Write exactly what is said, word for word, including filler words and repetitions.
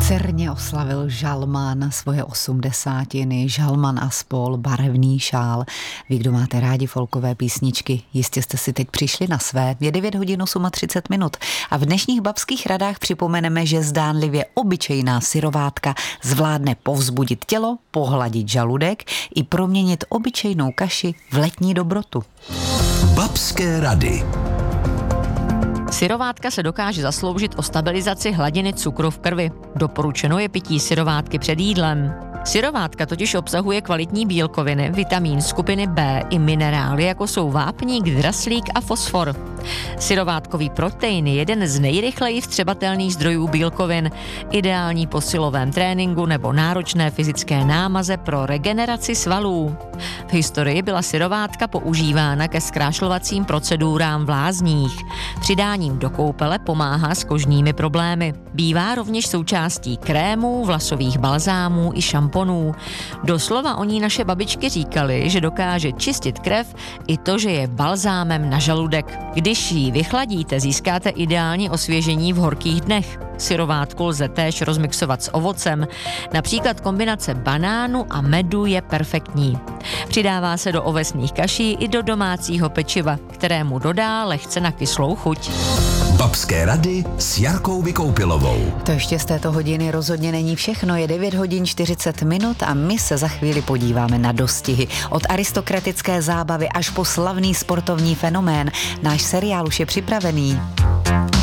Cerně oslavil Žalman svoje osmdesátiny, Žalman a spol, barevný šál. Vy, kdo máte rádi folkové písničky, jistě jste si teď přišli na své. Je devět hodin třicet osm minut a v dnešních babských radách připomeneme, že zdánlivě obyčejná syrovátka zvládne povzbudit tělo, pohladit žaludek i proměnit obyčejnou kaši v letní dobrotu. Babské rady. Syrovátka se dokáže zasloužit o stabilizaci hladiny cukru v krvi. Doporučeno je pití syrovátky před jídlem. Syrovátka totiž obsahuje kvalitní bílkoviny, vitamín skupiny B i minerály, jako jsou vápník, draslík a fosfor. Syrovátkový protein je jeden z nejrychleji vstřebatelných zdrojů bílkovin, ideální po silovém tréninku nebo náročné fyzické námaze pro regeneraci svalů. V historii byla syrovátka používána ke zkrášlovacím procedurám v lázních. Přidáním do koupele pomáhá s kožními problémy. Bývá rovněž součástí krémů, vlasových balzámů i šamponů. Doslova o ní naše babičky říkaly, že dokáže čistit krev i to, že je balzámem na žaludek. Když ji vychladíte, získáte ideální osvěžení v horkých dnech. Syrovátku lze též rozmixovat s ovocem. Například kombinace banánu a medu je perfektní. Přidává se do ovesných kaší i do domácího pečiva, kterému dodá lehce na kyslou chuť. Babské rady s Jarkou Vykoupilovou. To ještě z této hodiny rozhodně není všechno. Je devět hodin čtyřicet minut a my se za chvíli podíváme na dostihy. Od aristokratické zábavy až po slavný sportovní fenomén. Náš seriál už je připravený.